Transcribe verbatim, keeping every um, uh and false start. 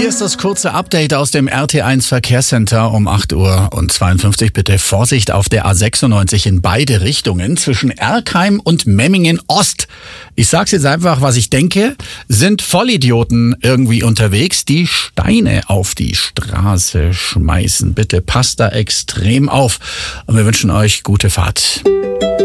Hier ist das kurze Update aus dem R T eins Verkehrscenter um acht Uhr und zweiundfünfzig. Bitte Vorsicht auf der A sechsundneunzig in beide Richtungen zwischen Erkheim und Memmingen Ost. Ich sag's jetzt einfach, was ich denke, sind Vollidioten irgendwie unterwegs, die Steine auf die Straße schmeißen. Bitte passt da extrem auf und wir wünschen euch gute Fahrt.